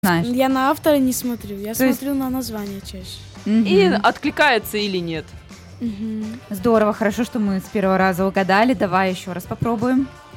знаешь. Я на автора не смотрю, я То есть- смотрю на название чаще. И Мгм. откликается или нет. Мгм. Здорово, хорошо, что мы с первого раза угадали. Давай еще раз попробуем.